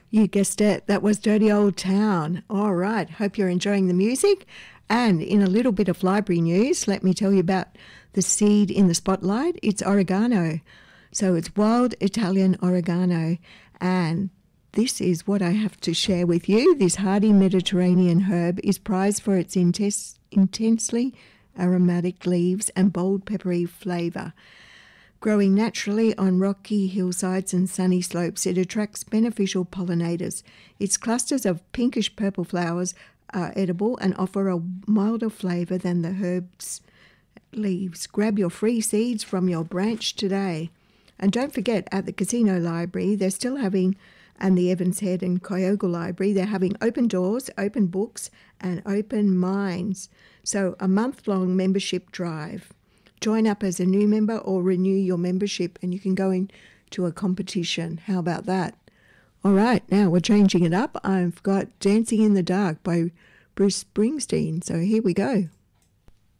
You guessed it, that was Dirty Old Town. All right, hope you're enjoying the music. And in a little bit of library news, let me tell you about the seed in the spotlight. It's oregano. So it's wild Italian oregano. And this is what I have to share with you. This hardy Mediterranean herb is prized for its intensely aromatic leaves and bold peppery flavour. Growing naturally on rocky hillsides and sunny slopes, it attracts beneficial pollinators. Its clusters of pinkish purple flowers are edible and offer a milder flavour than the herb's leaves. Grab your free seeds from your branch today. And don't forget, at the Casino Library, they're still having, and the Evans Head and Kyoga Library, they're having open doors, open books, and open minds. So a month-long membership drive. Join up as a new member or renew your membership and you can go into a competition. How about that? All right, now we're changing it up. I've got Dancing in the Dark by Bruce Springsteen. So here we go.